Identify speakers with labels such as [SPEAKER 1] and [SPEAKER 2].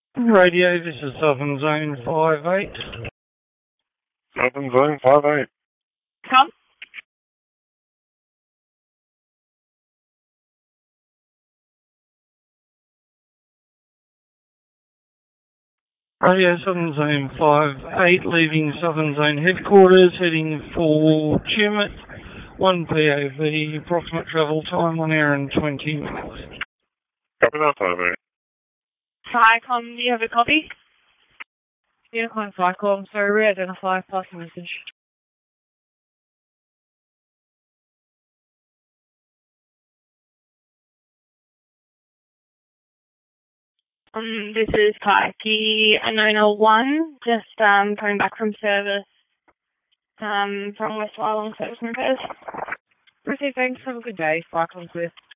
[SPEAKER 1] Radio, this is Southern Zone 58.
[SPEAKER 2] Southern Zone 58.
[SPEAKER 3] Come.
[SPEAKER 1] Radio Southern Zone 58, leaving Southern Zone headquarters, heading for Tumut, 1 POV, approximate travel time 1 hour and 20 minutes.
[SPEAKER 2] Copy that, 58.
[SPEAKER 3] Cycom, do you have a copy? Unicorn Cycom, sorry, re-identify, pass the message. This is Taiki Anona 1, just coming back from service from West Island Service Repairs. Received, thanks, have a good day, Cycom Swift.